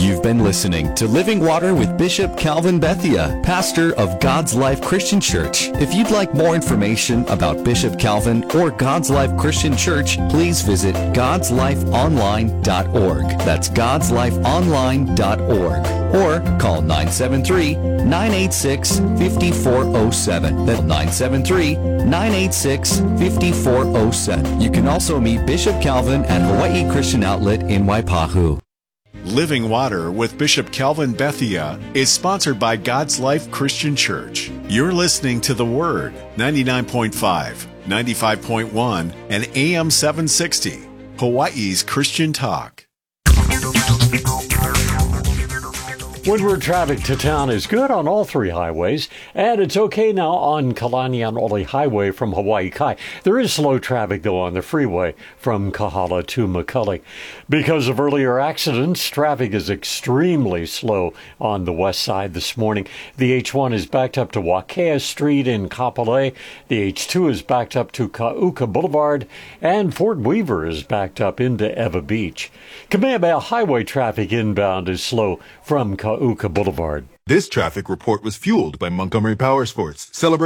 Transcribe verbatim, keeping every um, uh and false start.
You've been listening to Living Water with Bishop Calvin Bethia, pastor of God's Life Christian Church. If you'd like more information about Bishop Calvin or God's Life Christian Church, please visit gods life online dot org. That's gods life online dot org. Or call nine seven three, nine eight six, five four zero seven. That's nine seven three, nine eight six, five four zero seven. You can also meet Bishop Calvin at Hawaii Christian Outlet in Waipahu. Living Water with Bishop Calvin Bethia is sponsored by God's Life Christian Church. You're listening to The Word, ninety-nine point five, ninety-five point one, and A M seven sixty, Hawaii's Christian Talk. Windward traffic to town is good on all three highways, and it's okay now on Kalanian-Ole Highway from Hawaii Kai. There is slow traffic, though, on the freeway from Kahala to McCully. Because of earlier accidents, traffic is extremely slow on the west side this morning. The H one is backed up to Wakea Street in Kapolei. The H two is backed up to Kauka Boulevard, and Fort Weaver is backed up into Eva Beach. Kamehameha Highway traffic inbound is slow from Kauka Boulevard. This traffic report was fueled by Montgomery Power Sports. Celebrate